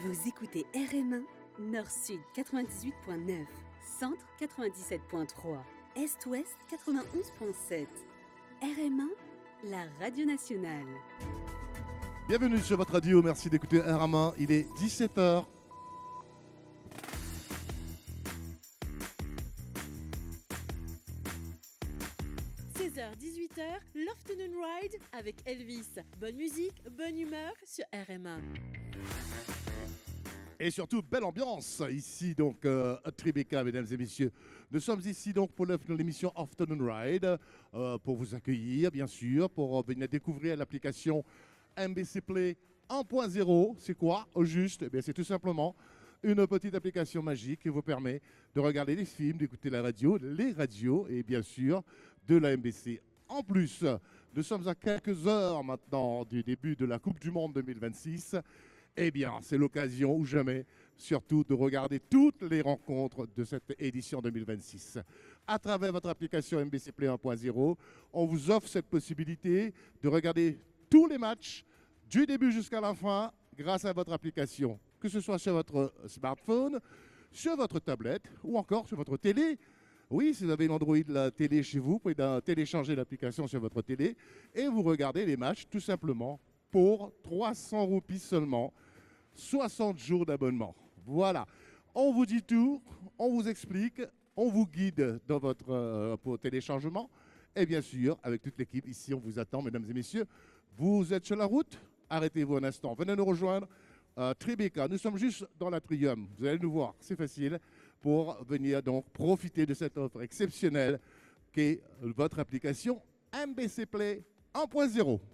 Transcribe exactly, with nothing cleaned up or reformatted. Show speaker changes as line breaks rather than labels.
Vous écoutez R M un, Nord-Sud quatre-vingt-dix-huit point neuf, Centre quatre-vingt-dix-sept point trois, Est-Ouest quatre-vingt-onze point sept. R M un, la radio nationale.
Bienvenue sur votre radio, merci d'écouter R M un, il est dix-sept heures.
seize heures dix-huit heures, l'Afternoon Ride avec Elvis. Bonne musique, bonne humeur sur R M un.
Et surtout, belle ambiance ici, donc, euh, à Tribeca, mesdames et messieurs. Nous sommes ici, donc, pour l'émission Afternoon Ride, euh, pour vous accueillir, bien sûr, pour euh, venir découvrir l'application M B C Play un point zéro. C'est quoi, au juste? Eh bien, c'est tout simplement une petite application magique qui vous permet de regarder les films, d'écouter la radio, les radios, et bien sûr, de la M B C. En plus, nous sommes à quelques heures maintenant du début de la Coupe du Monde deux mille vingt-six. Eh bien, c'est l'occasion ou jamais, surtout, de regarder toutes les rencontres de cette édition deux mille vingt-six. À travers votre application M B C Play un point zéro, on vous offre cette possibilité de regarder tous les matchs, du début jusqu'à la fin, grâce à votre application. Que ce soit sur votre smartphone, sur votre tablette ou encore sur votre télé. Oui, si vous avez une Android la télé chez vous, vous pouvez télécharger l'application sur votre télé et vous regardez les matchs tout simplement pour trois cents roupies seulement, soixante jours d'abonnement. Voilà, on vous dit tout, on vous explique, on vous guide dans votre euh, pour téléchargement. Et bien sûr, avec toute l'équipe, ici on vous attend, mesdames et messieurs. Vous êtes sur la route, arrêtez-vous un instant, venez nous rejoindre. Euh, Tribeca, nous sommes juste dans l'atrium, vous allez nous voir, c'est facile, pour venir donc profiter de cette offre exceptionnelle qu'est votre application M B C Play un point zéro.